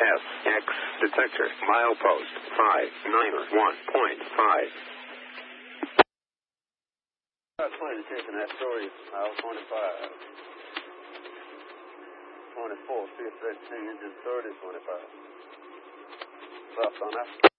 SX detector, milepost 591.5. About 20 taking that story, mile 25. 24, 15, engine 30, 25. What's up on that?